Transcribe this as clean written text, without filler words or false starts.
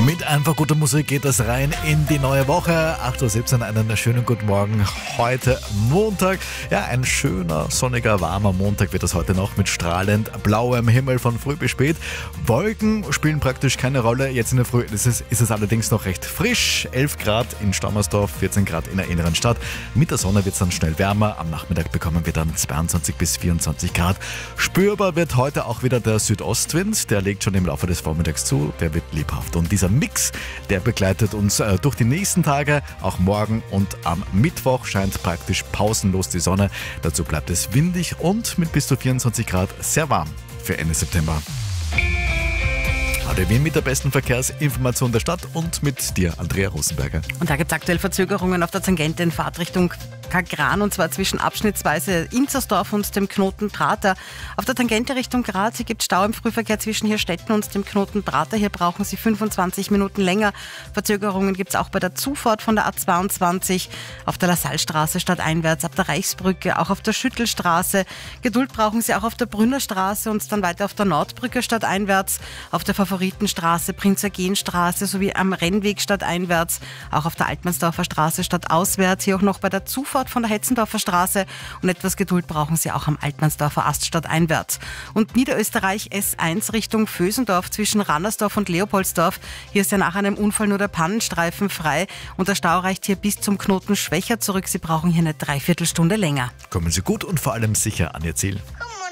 Mit einfach guter Musik geht das rein in die neue Woche. 8:17 Uhr, einen schönen guten Morgen. Heute Montag. Ja, ein schöner, sonniger, warmer Montag wird das heute noch mit strahlend blauem Himmel von früh bis spät. Wolken spielen praktisch keine Rolle. Jetzt in der Früh ist es allerdings noch recht frisch. 11 Grad in Stammersdorf, 14 Grad in der inneren Stadt. Mit der Sonne wird es dann schnell wärmer. Am Nachmittag bekommen wir dann 22 bis 24 Grad. Spürbar wird heute auch wieder der Südostwind. Der legt schon im Laufe des Vormittags zu. Der wird lebhaft. Und dieser Mix, der begleitet uns durch die nächsten Tage. Auch morgen und am Mittwoch scheint praktisch pausenlos die Sonne. Dazu bleibt es windig und mit bis zu 24 Grad sehr warm für Ende September. Radio Wien mit der besten Verkehrsinformation der Stadt und mit dir, Andrea Rosenberger. Und da gibt es aktuell Verzögerungen auf der Tangente in Fahrtrichtung Kagran, und zwar zwischen abschnittsweise Inzersdorf und dem Knoten Prater. Auf der Tangente Richtung Graz, hier gibt es Stau im Frühverkehr zwischen Hirstetten und dem Knoten Prater. Hier brauchen Sie 25 Minuten länger. Verzögerungen gibt es auch bei der Zufahrt von der A22 auf der Lassalstraße stadteinwärts, ab der Reichsbrücke, auch auf der Schüttelstraße. Geduld brauchen Sie auch auf der Brünnerstraße und dann weiter auf der Nordbrücke stadteinwärts, auf der Favoritenstraße, Prinz-Eugen-Straße sowie am Rennweg stadteinwärts, auch auf der Altmannsdorfer Straße stadtauswärts, hier auch noch bei der Zufahrt von der Hetzendorfer Straße, und etwas Geduld brauchen Sie auch am Altmannsdorfer Ast stadteinwärts. Und Niederösterreich S1 Richtung Vösendorf zwischen Rannersdorf und Leopoldsdorf. Hier ist ja nach einem Unfall nur der Pannenstreifen frei und der Stau reicht hier bis zum Knoten Schwächer zurück. Sie brauchen hier eine Dreiviertelstunde länger. Kommen Sie gut und vor allem sicher an Ihr Ziel. Come on.